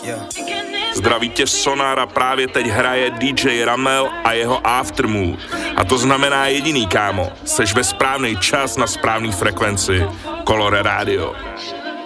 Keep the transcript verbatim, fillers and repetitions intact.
Zdraví tě Sonar a právě teď hraje D J Ramel a jeho Aftermood. A to znamená jediný, kámo, seš ve správný čas na správný frekvenci. Colore Radio.